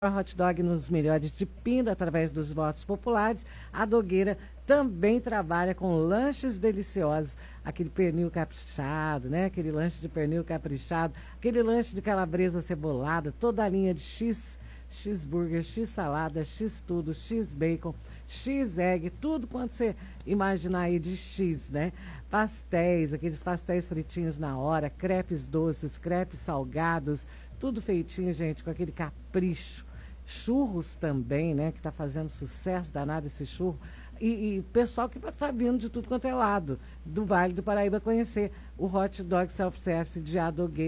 hot dog nos melhores de Pinda através dos votos populares. A Dogueira também trabalha com lanches deliciosos, aquele pernil caprichado, né? Aquele lanche de pernil caprichado, aquele lanche de calabresa cebolada, toda a linha de cheeseburger, x-salada, x-tudo, x-bacon, x-egg, tudo quanto você imaginar aí de x, né? Pastéis, aqueles pastéis fritinhos na hora, crepes doces, crepes salgados, tudo feitinho, gente, com aquele capricho. Churros também, né? Que está fazendo sucesso danado esse churro. E pessoal que está vindo de tudo quanto é lado do Vale do Paraíba conhecer o hot dog self-service de Adogueira.